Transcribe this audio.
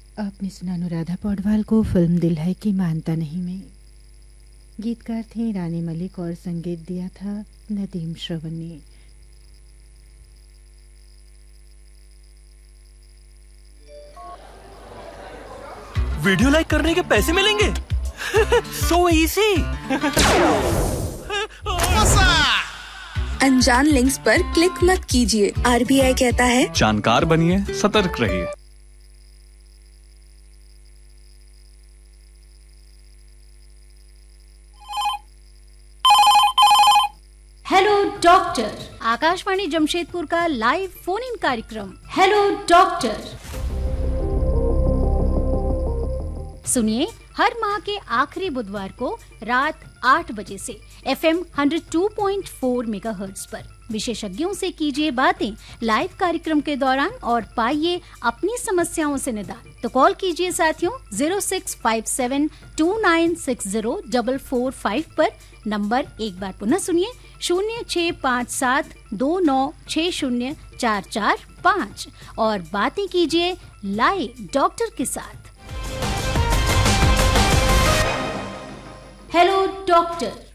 आपने सुना अनुराधा पौडवाल को फिल्म दिल है कि मानता नहीं में। गीतकार थे रानी मलिक और संगीत दिया था नदीम श्रवण ने। वीडियो लाइक करने के पैसे मिलेंगे? So easy. अनजान लिंक्स पर क्लिक मत कीजिए। आरबीआई कहता है जानकार बनिए, सतर्क रहिए। हेलो डॉक्टर, आकाशवाणी जमशेदपुर का लाइव फोन इन कार्यक्रम हेलो डॉक्टर। सुनिए हर माह के आखिरी बुधवार को रात 8 बजे से FM 102.4 मेगाहर्ट्ज पर विशेषज्ञों से कीजिए बातें लाइव कार्यक्रम के दौरान और पाइए अपनी समस्याओं से निदान। तो कॉल कीजिए साथियों 0657296045 पर। नंबर एक बार पुनः सुनिए 065729604445 और बातें कीजिए लाइव डॉक्टर के साथ। Hello doctor.